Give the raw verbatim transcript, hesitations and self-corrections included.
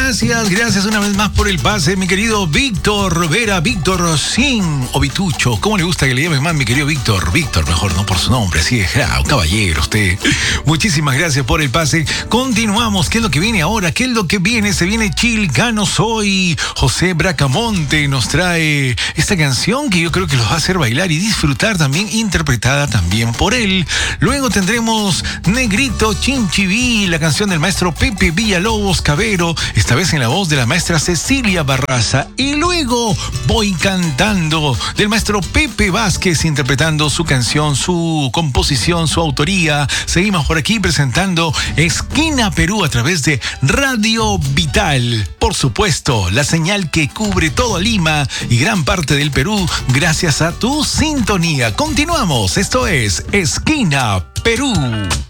Gracias, gracias una vez más por el pase, mi querido Víctor Vera, Víctor Sin o Vitucho. ¿Cómo le gusta que le llames más, mi querido Víctor? Víctor, mejor, no por su nombre, así es, ah, un caballero usted. Muchísimas gracias por el pase. Continuamos, ¿qué es lo que viene ahora? ¿Qué es lo que viene? Se viene Chilcano Soy. José Bracamonte nos trae esta canción que yo creo que los va a hacer bailar y disfrutar también, interpretada también por él. Luego tendremos Negrito Chinchiví, la canción del maestro Pepe Villalobos Cabero, esta vez en la voz de la maestra Cecilia Barraza. Y luego Voy Cantando, del maestro Pepe Vázquez, interpretando su canción, su composición, su autoría. Seguimos por aquí presentando Esquina Perú a través de Radio Vital. Por supuesto, la señal que cubre todo Lima y gran parte del Perú gracias a tu sintonía. Continuamos, esto es Esquina Perú.